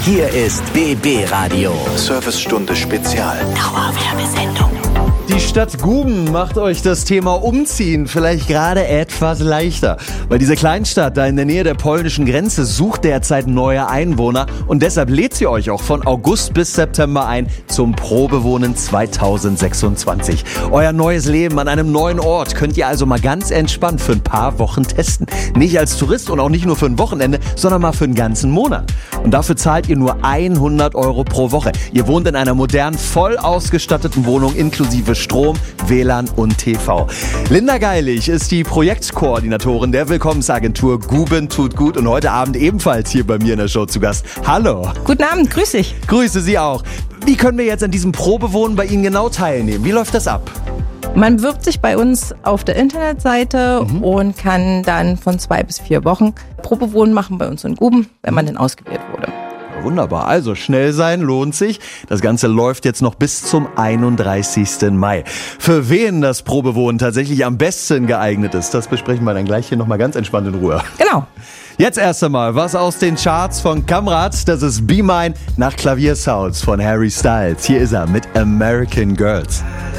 Hier ist BB Radio. Servicestunde Spezial. Dauerwerbesendung. Die Stadt Guben macht euch das Thema Umziehen vielleicht gerade etwas leichter. Weil diese Kleinstadt da in der Nähe der polnischen Grenze sucht derzeit neue Einwohner. Und deshalb lädt sie euch auch von August bis September ein zum Probewohnen 2026. Euer neues Leben an einem neuen Ort könnt ihr also mal ganz entspannt für ein paar Wochen testen. Nicht als Tourist und auch nicht nur für ein Wochenende, sondern mal für einen ganzen Monat. Und dafür zahlt ihr nur 100 € pro Woche. Ihr wohnt in einer modernen, voll ausgestatteten Wohnung inklusive Strom, WLAN und TV. Linda Geilig ist die Projektkoordinatorin der Willkommensagentur Guben tut gut und heute Abend ebenfalls hier bei mir in der Show zu Gast. Hallo. Guten Abend, grüß dich. Grüße Sie auch. Wie können wir jetzt an diesem Probewohnen bei Ihnen genau teilnehmen? Wie läuft das ab? Man bewirbt sich bei uns auf der Internetseite und kann dann von 2 bis 4 Wochen Probewohnen machen bei uns in Guben, wenn man denn ausgewählt wurde. Wunderbar, also schnell sein lohnt sich. Das Ganze läuft jetzt noch bis zum 31. Mai. Für wen das Probewohnen tatsächlich am besten geeignet ist, das besprechen wir dann gleich hier nochmal ganz entspannt in Ruhe. Genau. Jetzt erst einmal was aus den Charts von Kamrat. Das ist Be Mine nach Klaviersounds von Harry Styles. Hier ist er mit American Girls.